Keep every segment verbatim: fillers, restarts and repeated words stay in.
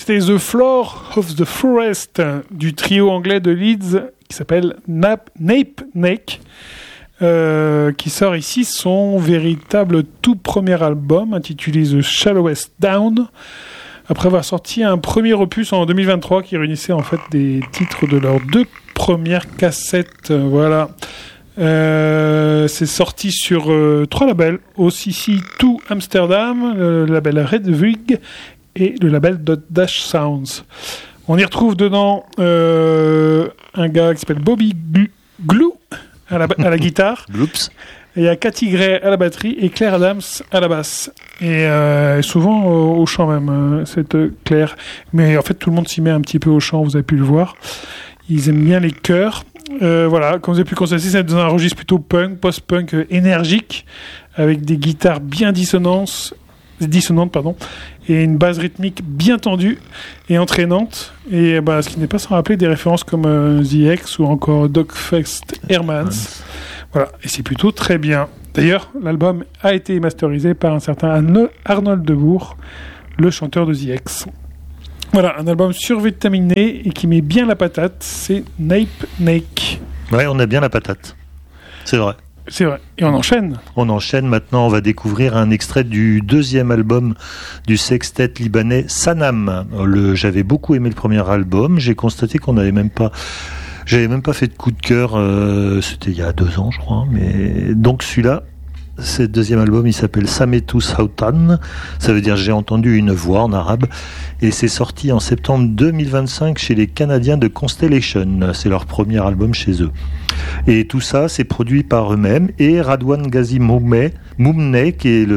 C'était The Floor of the Forest du trio anglais de Leeds qui s'appelle Nap, Nape Neck, euh, qui sort ici son véritable tout premier album intitulé The Shallowest Down, après avoir sorti un premier opus en deux mille vingt-trois qui réunissait en fait des titres de leurs deux premières cassettes. Voilà. Euh, c'est sorti sur euh, trois labels, O C C deux Amsterdam, le label Redwig et le label Dash Sounds. On y retrouve dedans euh, un gars qui s'appelle Bobby Glue à la, à la guitare. Gloops. Et il y a Cathy Gray à la batterie et Claire Adams à la basse. Et euh, souvent au, au chant même, euh, cette euh, Claire. Mais en fait, tout le monde s'y met un petit peu au chant, vous avez pu le voir. Ils aiment bien les chœurs. Euh, voilà, comme vous avez pu constater, c'est dans un registre plutôt punk, post-punk euh, énergique, avec des guitares bien dissonantes, dissonantes pardon, et une base rythmique bien tendue et entraînante. Et bah, ce qui n'est pas sans rappeler des références comme euh, The X ou encore Dogfest Hermans. Voilà, et c'est plutôt très bien. D'ailleurs, l'album a été masterisé par un certain Arnold Debourg, le chanteur de The X. Voilà, un album survitaminé et qui met bien la patate, c'est Nape Neck. Ouais, on a bien la patate. C'est vrai. C'est vrai. Et on enchaîne. On enchaîne maintenant, on va découvrir un extrait du deuxième album du sextet libanais Sanam. Le, j'avais beaucoup aimé le premier album, j'ai constaté qu'on n'avait même pas... J'avais même pas fait de coup de cœur, euh, c'était il y a deux ans je crois, mais donc celui-là, ce deuxième album, il s'appelle Sametu Sautan, ça veut dire j'ai entendu une voix en arabe, et c'est sorti en septembre deux mille vingt-cinq chez les Canadiens de Constellation, c'est leur premier album chez eux. Et tout ça, c'est produit par eux-mêmes, et Radwan Ghazi Moumne, Moumne, qui est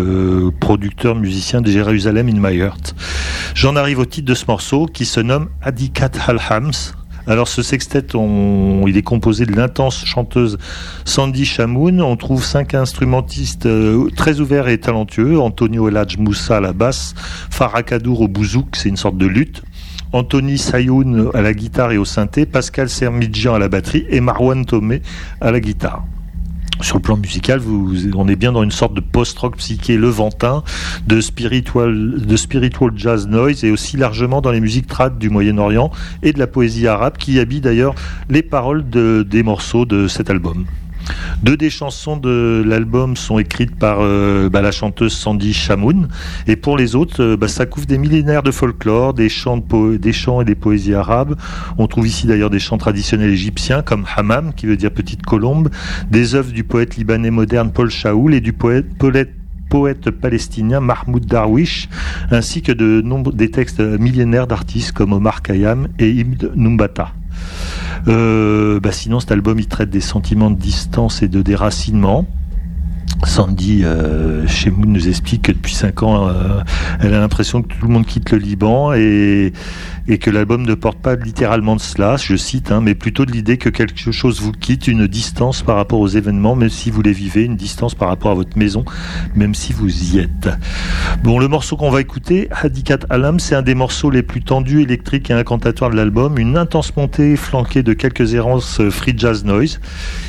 le producteur musicien de Jérusalem in My Heart. J'en arrive au titre de ce morceau, qui se nomme Adikat Al-Hams. Alors ce sextet, on, il est composé de l'intense chanteuse Sandy Chamoun. On trouve cinq instrumentistes euh, très ouverts et talentueux. Antonio Eladj Moussa à la basse, Farah Kadour au bouzouk, c'est une sorte de luth, Anthony Sayoun à la guitare et au synthé, Pascal Sermidjian à la batterie et Marwan Tomé à la guitare. Sur le plan musical, vous, on est bien dans une sorte de post-rock psyché levantin, de spiritual, de spiritual jazz noise, et aussi largement dans les musiques trad du Moyen-Orient et de la poésie arabe, qui habille d'ailleurs les paroles de, des morceaux de cet album. Deux des chansons de l'album sont écrites par euh, bah, la chanteuse Sandy Chamoun, et pour les autres, euh, bah, ça couvre des millénaires de folklore, des chants, de po- des chants et des poésies arabes. On trouve ici d'ailleurs des chants traditionnels égyptiens comme Hammam, qui veut dire petite colombe, des œuvres du poète libanais moderne Paul Shaoul et du poète, poète poète palestinien Mahmoud Darwish, ainsi que de nombre, des textes millénaires d'artistes comme Omar Khayyam et Ibn Numbata. Euh, bah sinon cet album il traite des sentiments de distance et de déracinement. Sandy euh, Chamoun nous explique que depuis cinq ans euh, elle a l'impression que tout le monde quitte le Liban, et, et que l'album ne porte pas littéralement de cela, je cite, hein, mais plutôt de l'idée que quelque chose vous quitte, une distance par rapport aux événements, même si vous les vivez, une distance par rapport à votre maison, même si vous y êtes. Bon, le morceau qu'on va écouter, Hadikat Alam, c'est un des morceaux les plus tendus, électriques et incantatoires de l'album, une intense montée flanquée de quelques errances free jazz noise,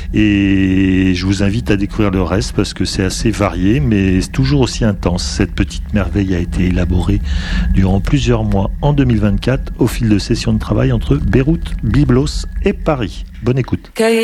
et je vous invite à découvrir le reste parce que c'est assez varié, mais c'est toujours aussi intense. Cette petite merveille a été élaborée durant plusieurs mois en deux mille vingt-quatre au fil de sessions de travail entre Beyrouth, Byblos et Paris. Bonne écoute.